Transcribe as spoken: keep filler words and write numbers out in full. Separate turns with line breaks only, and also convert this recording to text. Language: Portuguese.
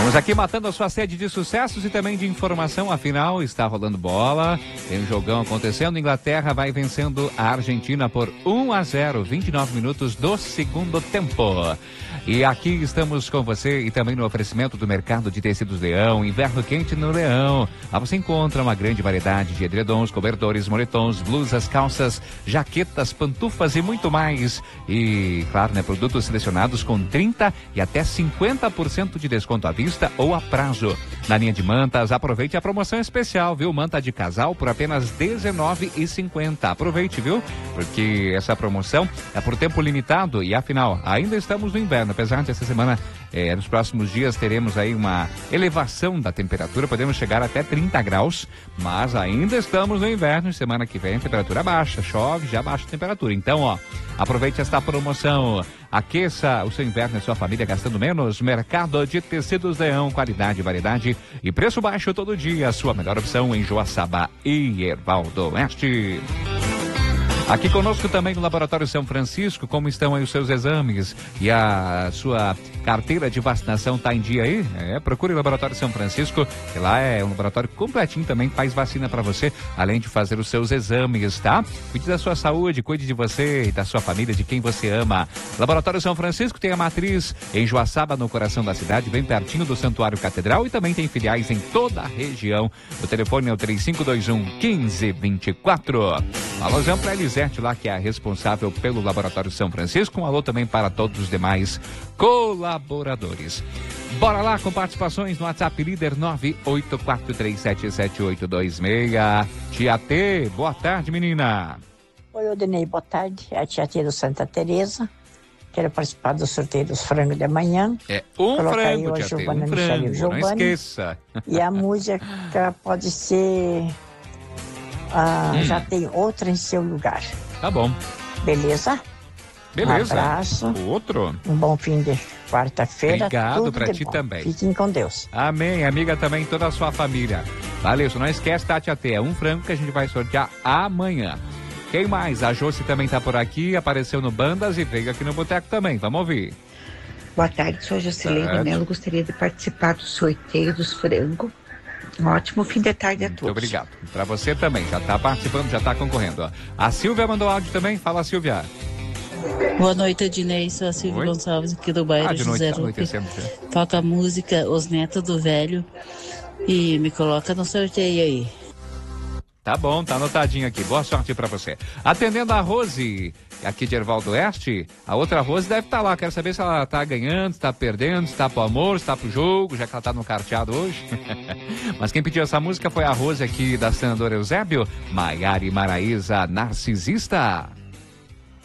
Estamos aqui matando a sua sede de sucessos e também de informação, afinal está rolando bola, tem um jogão acontecendo, Inglaterra vai vencendo a Argentina por um a zero, vinte e nove minutos do segundo tempo. E aqui estamos com você e também no oferecimento do Mercado de Tecidos Leão, inverno quente no Leão. Lá você encontra uma grande variedade de edredons, cobertores, moletons, blusas, calças, jaquetas, pantufas e muito mais. E, claro, né, produtos selecionados com trinta e até cinquenta por cento de desconto à vista ou a prazo. Na linha de mantas, aproveite a promoção especial, viu? Manta de casal por apenas dezenove reais e cinquenta centavos. Aproveite, viu? Porque essa promoção é por tempo limitado e, afinal, ainda estamos no inverno. Apesar de essa semana, eh, nos próximos dias, teremos aí uma elevação da temperatura, podemos chegar até trinta graus, mas ainda estamos no inverno. Semana que vem a temperatura baixa, chove, já baixa a temperatura. Então, ó, aproveite esta promoção. Aqueça o seu inverno e sua família gastando menos. Mercado de Tecidos Leão, qualidade, variedade e preço baixo todo dia. Sua melhor opção em Joaçaba e Erval do Oeste. Aqui conosco também no Laboratório São Francisco, como estão aí os seus exames e a sua carteira de vacinação está em dia aí? É, procure o Laboratório São Francisco, que lá é um laboratório completinho também, faz vacina para você, além de fazer os seus exames, tá? Cuide da sua saúde, cuide de você e da sua família, de quem você ama. Laboratório São Francisco tem a matriz em Joaçaba, no coração da cidade, bem pertinho do Santuário Catedral, e também tem filiais em toda a região. O telefone é o três cinco dois um, um cinco dois quatro. Alôzão para Elisete lá, que é a responsável pelo Laboratório São Francisco. Um alô também para todos os demais colaboradores. Bora lá com participações no WhatsApp líder nove oito quatro três sete sete oito dois seis. Tia T, boa tarde, menina.
Oi, Odinei, boa tarde. É a tia T do Santa Teresa. Quero participar do sorteio dos frangos de amanhã.
É um
Coloca
frango,
aí
tia T,
Giovana
um
Michele
frango,
Giovani.
não esqueça.
E a música pode ser... Ah,
hum.
Já tem outra em seu lugar.
Tá bom.
Beleza?
Beleza.
Um abraço.
Outro.
Um bom fim de quarta-feira.
Obrigado pra ti também.
Fiquem com Deus.
Amém. Amiga também, toda a sua família. Valeu, só não esquece, tá, tia T? É um frango que a gente vai sortear amanhã. Quem mais? A Josi também tá por aqui, apareceu no Bandas e veio aqui no Boteco também. Vamos ouvir.
Boa tarde, sou a Jocilene Melo. Gostaria de participar do sorteio dos frangos. Um ótimo fim de tarde a todos.
Muito obrigado. Para você também, já está participando, já está concorrendo. Ó. A Silvia mandou áudio também. Fala, Silvia.
Boa noite, Ednei. Sou a Silvia Oi? Gonçalves, aqui do bairro
ah, de
José
noite,
Rupi. Toca a música Os Netos do Velho e me coloca no sorteio aí.
Tá bom, tá anotadinho aqui. Boa sorte para você. Atendendo a Rose, aqui de Erval do Oeste, a outra Rose deve estar tá lá. Quero saber se ela tá ganhando, se tá perdendo, se tá pro amor, se tá pro jogo, já que ela tá no carteado hoje. Mas quem pediu essa música foi a Rose aqui da Senadora Eusébio, Maiara e Maraísa, Narcisista.